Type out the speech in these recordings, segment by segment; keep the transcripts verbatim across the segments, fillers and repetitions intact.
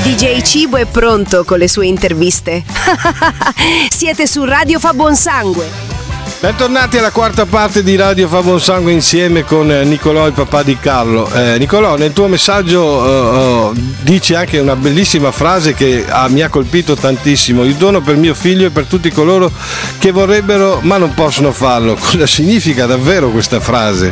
D J Cibo è pronto con le sue interviste. Siete su Radio Fa Buon Sangue. Bentornati alla quarta parte di Radio Fa Buon Sangue insieme con Nicolò, il papà di Carlo. Eh, Nicolò, nel tuo messaggio eh, dici anche una bellissima frase che ah, mi ha colpito tantissimo. Il dono per mio figlio e per tutti coloro che vorrebbero ma non possono farlo. Cosa significa davvero questa frase?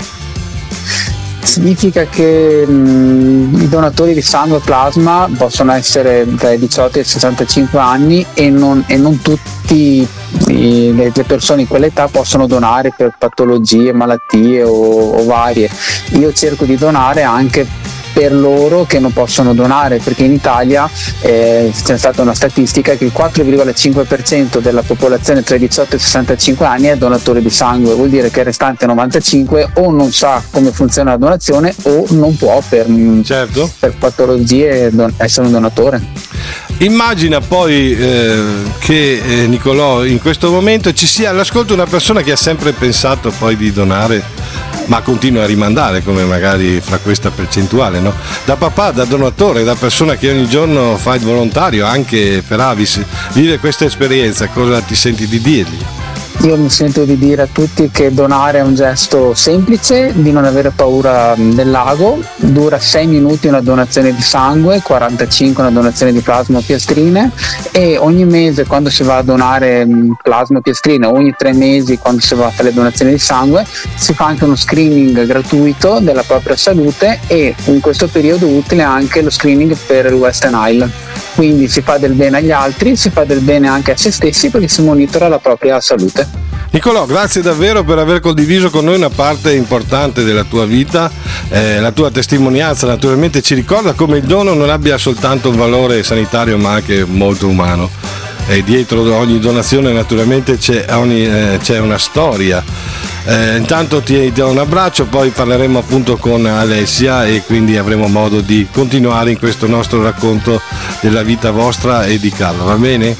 Significa che mh, i donatori di sangue e plasma possono essere tra i diciotto e i sessantacinque anni e non, e non tutti i, le, le persone in quell'età possono donare per patologie, malattie o, o varie. Io cerco di donare anche per loro che non possono donare, perché in Italia eh, c'è stata una statistica che il quattro virgola cinque per cento della popolazione tra i diciotto e i sessantacinque anni è donatore di sangue. Vuol dire che il restante novantacinque o non sa come funziona la donazione o non può per, certo. per patologie don- essere un donatore. Immagina poi eh, che eh, Nicolò, in questo momento ci sia all'ascolto una persona che ha sempre pensato poi di donare, ma continua a rimandare, come magari fra questa percentuale, no? Da papà, da donatore, da persona che ogni giorno fa il volontario anche per Avis, vive questa esperienza, cosa ti senti di dirgli? Io mi sento di dire a tutti che donare è un gesto semplice, di non avere paura del lago. Dura sei minuti una donazione di sangue, quarantacinque una donazione di plasma o piastrine, e ogni mese quando si va a donare plasma o piastrine, ogni tre mesi quando si va a fare le donazioni di sangue, si fa anche uno screening gratuito della propria salute, e in questo periodo utile anche lo screening per il Western Isle. Quindi si fa del bene agli altri, si fa del bene anche a se stessi, perché si monitora la propria salute. Nicolò, grazie davvero per aver condiviso con noi una parte importante della tua vita. Eh, la tua testimonianza naturalmente ci ricorda come il dono non abbia soltanto un valore sanitario ma anche molto umano, e dietro ogni donazione naturalmente c'è, ogni, eh, c'è una storia. Eh, intanto ti do un abbraccio, poi parleremo appunto con Alessia e quindi avremo modo di continuare in questo nostro racconto della vita vostra e di Carlo, va bene?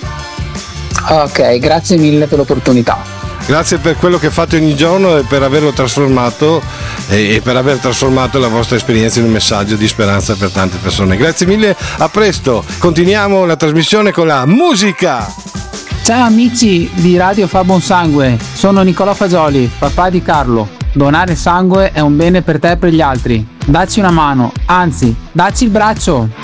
Ok, grazie mille per l'opportunità. Grazie per quello che fate ogni giorno e per averlo trasformato e per aver trasformato la vostra esperienza in un messaggio di speranza per tante persone. Grazie mille, a presto. Continuiamo la trasmissione con la musica. Ciao amici di Radio Fa Buon Sangue, sono Nicolò Fagioli, papà di Carlo. Donare sangue è un bene per te e per gli altri. Dacci una mano, anzi, dacci il braccio.